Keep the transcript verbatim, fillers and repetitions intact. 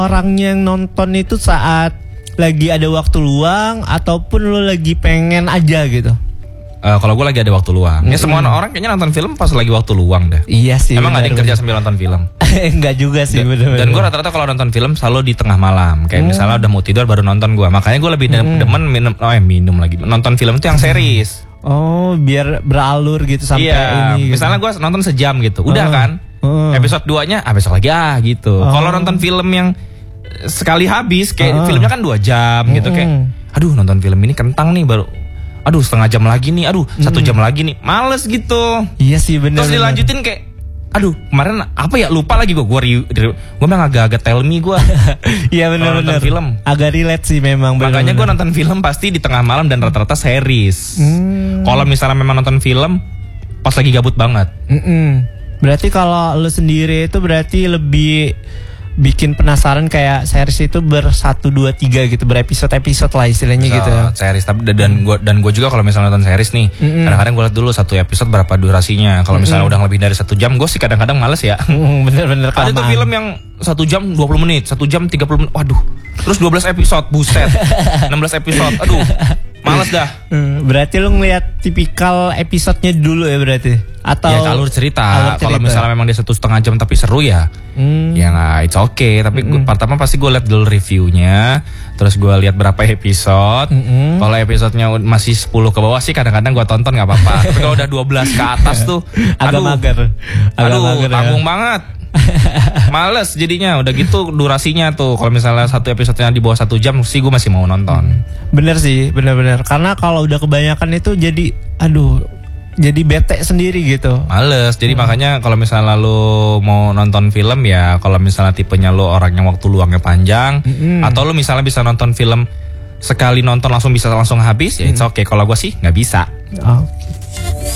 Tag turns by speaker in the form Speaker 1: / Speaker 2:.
Speaker 1: orangnya yang nonton itu saat lagi ada waktu luang ataupun lo lagi pengen aja gitu?
Speaker 2: Uh, kalau gue lagi ada waktu luang. Mm-hmm. Ya semua orang kayaknya nonton film pas lagi waktu luang deh.
Speaker 1: Iya sih.
Speaker 2: Emang gak ada yang kerja sambil nonton film?
Speaker 1: Enggak juga sih.
Speaker 2: Dan,
Speaker 1: bener-bener.
Speaker 2: dan gue rata-rata kalau nonton film selalu di tengah malam. Kayak mm. misalnya udah mau tidur baru nonton gue. Makanya gue lebih mm. demen minum, oh eh, minum lagi. Nonton film itu yang series.
Speaker 1: Oh, biar beralur gitu sampai
Speaker 2: iya,
Speaker 1: ini.
Speaker 2: Misalnya gue nonton sejam gitu. Udah oh. kan? Oh. Episode duanya, ah besok lagi ah gitu. Oh. Kalau nonton film yang sekali habis, kayak oh. filmnya kan dua jam mm. gitu kayak. Aduh nonton film ini kentang nih baru. Aduh setengah jam lagi nih, aduh hmm. satu jam lagi nih, males gitu.
Speaker 1: Iya sih bener.
Speaker 2: Terus dilanjutin kayak, aduh kemarin apa ya lupa lagi gue, gue gue memang agak-agak tell me gue.
Speaker 1: Iya bener-bener.
Speaker 2: Nonton film,
Speaker 1: agak relate sih memang. Bener-bener.
Speaker 2: Makanya gue nonton film pasti di tengah malam dan rata-rata series. Hmm. Kalau misalnya memang nonton film pas lagi gabut banget. Mm-mm.
Speaker 1: Berarti kalau lo sendiri itu berarti lebih bikin penasaran kayak series itu bersatu dua tiga gitu, berepisode-episode lah istilahnya. Episode, gitu.
Speaker 2: Series tapi dan gue dan gue juga kalau misalnya nonton series nih, mm-hmm. kadang-kadang gue liat dulu satu episode berapa durasinya. Kalau misalnya mm-hmm. udah lebih dari satu jam, gue sih kadang-kadang males ya.
Speaker 1: Bener-bener.
Speaker 2: Ada tuh film yang satu jam dua puluh menit, satu jam tiga puluh menit, waduh. Terus dua belas episode, buset, enam belas episode, aduh. Males dah.
Speaker 1: Berarti lu ngeliat tipikal episodenya dulu ya berarti? Atau
Speaker 2: ya alur cerita. Kalau misalnya memang dia satu setengah jam tapi seru ya, hmm. ya nggak, it's okay. Tapi hmm. pertama pasti gue liat dulu reviewnya, terus gue lihat berapa episode. Hmm. Kalau episodenya masih sepuluh ke bawah sih kadang-kadang gue tonton nggak apa-apa. Tapi kalau udah dua belas ke atas tuh,
Speaker 1: agak
Speaker 2: aduh,
Speaker 1: mager. Agak
Speaker 2: aduh,
Speaker 1: mager
Speaker 2: tanggung
Speaker 1: ya.
Speaker 2: banget. Males jadinya. Udah gitu durasinya tuh, kalau misalnya satu episodenya di bawah satu jam sih gue masih mau nonton.
Speaker 1: Hmm. Bener sih, bener-bener. Karena kalau udah kebanyakan itu jadi, aduh, jadi bete sendiri gitu.
Speaker 2: Males. Jadi hmm. makanya kalau misalnya lu mau nonton film ya, kalau misalnya tipenya lu orang yang waktu luangnya panjang, hmm. atau lu misalnya bisa nonton film sekali nonton langsung bisa langsung habis, ya it's okay. Kalau gue sih nggak bisa.
Speaker 1: Oke.